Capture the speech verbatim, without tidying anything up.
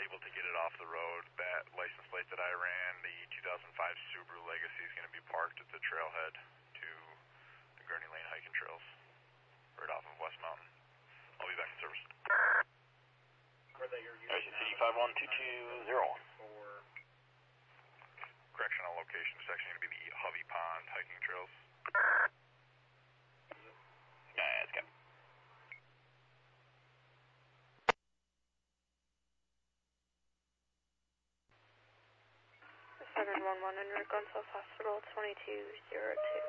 able to get it off the road. That license plate that I ran, the two thousand five Subaru Legacy, is going to be parked at the trailhead to the Gurney Lane hiking trails, right off of West Mountain. I'll be back in service. Ocean City five one two two zero one. Correctional location is actually going to be the Hovey Pond hiking trails. Yeah, it's good. seven one one in Arkansas Hospital, twenty-two zero two.